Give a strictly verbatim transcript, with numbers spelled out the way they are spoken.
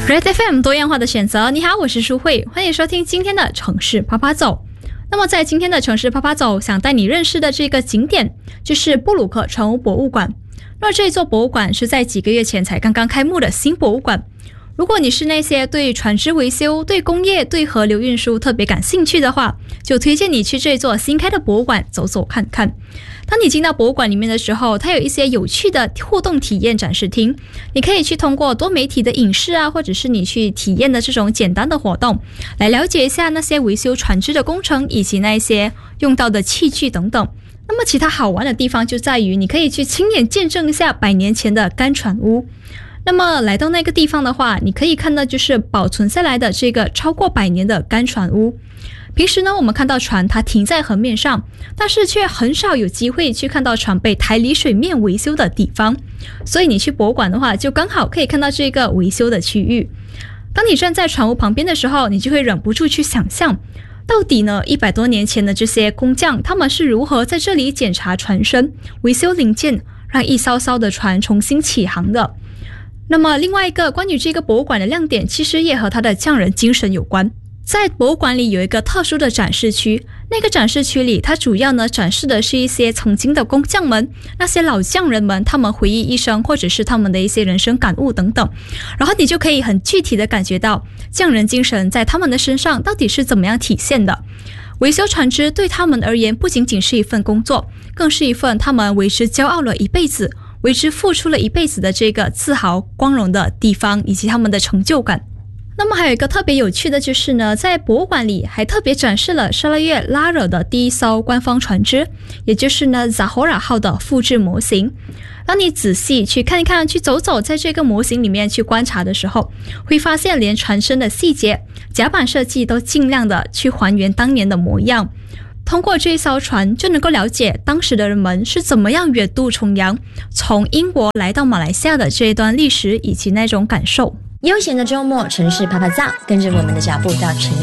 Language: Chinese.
Red F M 多样化的选择，你好，我是舒慧，欢迎收听今天的城市啪啪走。那么在今天的城市啪啪走，想带你认识的这个景点就是布鲁克船坞博物馆。那这一座博物馆是在几个月前才刚刚开幕的新博物馆。如果你是那些对船只维修、对工业、对河流运输特别感兴趣的话，就推荐你去这座新开的博物馆走走看看。当你进到博物馆里面的时候，它有一些有趣的互动体验展示厅，你可以去通过多媒体的影视啊，或者是你去体验的这种简单的活动，来了解一下那些维修船只的工程以及那些用到的器具等等。那么其他好玩的地方就在于你可以去亲眼见证一下百年前的干船坞。那么来到那个地方的话，你可以看到就是保存下来的这个超过百年的干船坞。平时呢，我们看到船它停在河面上，但是却很少有机会去看到船被抬离水面维修的地方。所以你去博物馆的话，就刚好可以看到这个维修的区域。当你站在船坞旁边的时候，你就会忍不住去想象，到底呢一百多年前的这些工匠，他们是如何在这里检查船身、维修零件，让一艘艘的船重新起航的。那么另外一个关于这个博物馆的亮点，其实也和它的匠人精神有关。在博物馆里有一个特殊的展示区，那个展示区里它主要呢展示的是一些曾经的工匠们，那些老匠人们他们回忆一生，或者是他们的一些人生感悟等等，然后你就可以很具体的感觉到匠人精神在他们的身上到底是怎么样体现的。维修船只对他们而言不仅仅是一份工作，更是一份他们为之骄傲了一辈子，为之付出了一辈子的这个自豪光荣的地方，以及他们的成就感。那么还有一个特别有趣的就是呢，在博物馆里还特别展示了沙拉越拉惹的第一艘官方船只，也就是呢 Zahora 号的复制模型。当你仔细去看一看，去走走在这个模型里面去观察的时候，会发现连船身的细节、甲板设计都尽量的去还原当年的模样。通过这一艘船，就能够了解当时的人们是怎么样远渡重洋，从英国来到马来西亚的这一段历史以及那种感受。 悠闲的周末，城市啪啪照，跟着我们的脚步到城